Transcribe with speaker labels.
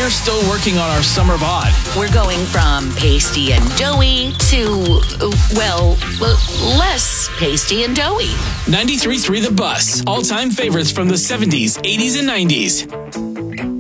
Speaker 1: we're still working on our summer bod.
Speaker 2: We're going from pasty and doughy to, less pasty and doughy.
Speaker 1: 93.3 The Bus. All-time favorites from the 70s, 80s, and 90s.